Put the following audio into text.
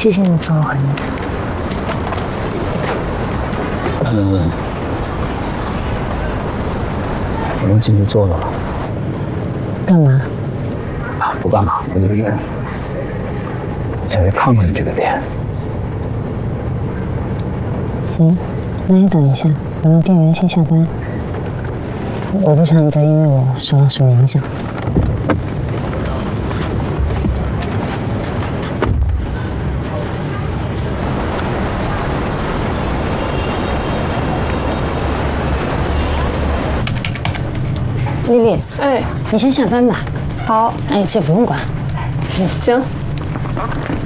谢谢你送我回来。 我们进去坐坐吧。 干嘛？ 啊，不干嘛，我就是想去看看你这个店。 行，那你等一下，我让店员先下班。我不想你再因为我受到什么影响。丽丽， 哎， 你先下班吧。 好， 哎，这不用管。 行。